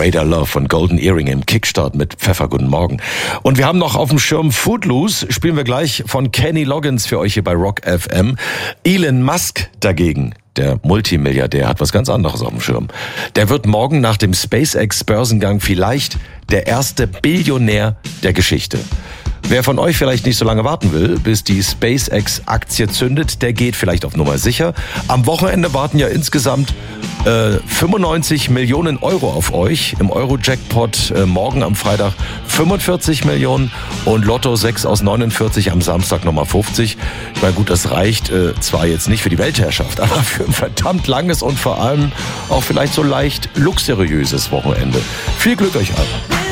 Radar Love von Golden Earring im Kickstart mit Pfeffer. Guten Morgen. Und wir haben noch auf dem Schirm Footloose, spielen wir gleich von Kenny Loggins für euch hier bei Rock FM. Elon Musk dagegen, der Multimilliardär, hat was ganz anderes auf dem Schirm. Der wird morgen nach dem SpaceX-Börsengang vielleicht der erste Billionär der Geschichte. Wer von euch vielleicht nicht so lange warten will, bis die SpaceX-Aktie zündet, der geht vielleicht auf Nummer sicher. Am Wochenende warten ja insgesamt 95 Millionen Euro auf euch. Im Euro-Jackpot morgen am Freitag 45 Millionen und Lotto 6 aus 49 am Samstag nochmal 50. Ich meine, gut, das reicht zwar jetzt nicht für die Weltherrschaft, aber für ein verdammt langes und vor allem auch vielleicht so leicht luxuriöses Wochenende. Viel Glück euch allen.